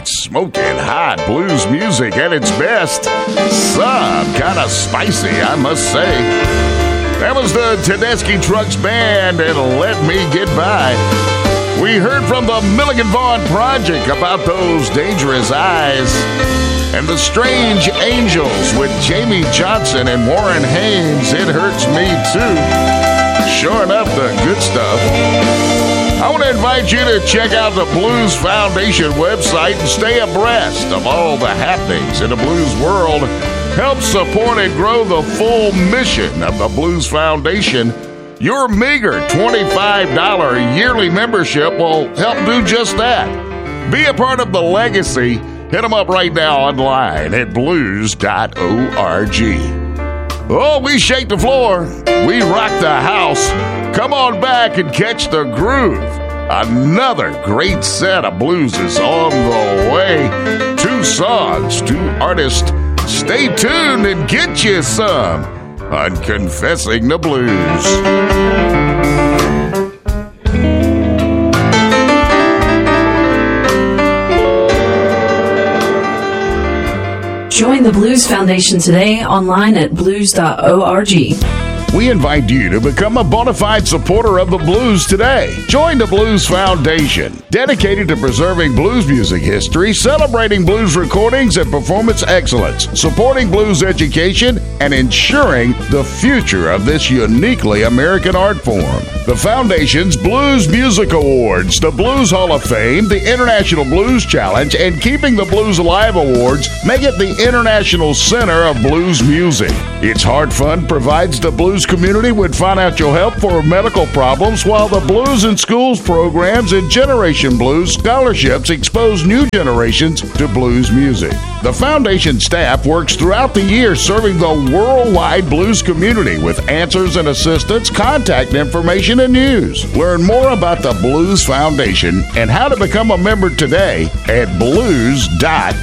That's smoking hot blues music at its best. Some kind of spicy, I must say. That was the Tedeschi Trucks Band and Let Me Get By. We heard from the Milligan Vaughn Project about those dangerous eyes. And the Strange Angels with Jamie Johnson and Warren Haynes, It Hurts Me Too. Sure enough, the good stuff. I want to invite you to check out the Blues Foundation website and stay abreast of all the happenings in the blues world. Help support and grow the full mission of the Blues Foundation. Your meager $25 yearly membership will help do just that. Be a part of the legacy. Hit them up right now online at blues.org. Oh, we shake the floor. We rock the house. Come on back and catch the groove. Another great set of blues is on the way. 2 songs, 2 artists. Stay tuned and get you some on Confessing the Blues. Join the Blues Foundation today online at blues.org. We invite you to become a bona fide supporter of the blues today. Join the Blues Foundation, dedicated to preserving blues music history, celebrating blues recordings and performance excellence, supporting blues education, and ensuring the future of this uniquely American art form. The Foundation's Blues Music Awards, the Blues Hall of Fame, the International Blues Challenge, and Keeping the Blues Alive Awards make it the International Center of Blues Music. Its Heart Fund provides the blues community with financial help for medical problems, while the Blues in Schools programs and Generation Blues scholarships expose new generations to blues music. The Foundation staff works throughout the year serving the worldwide blues community with answers and assistance, contact information, and news. Learn more about the Blues Foundation and how to become a member today at blues.org.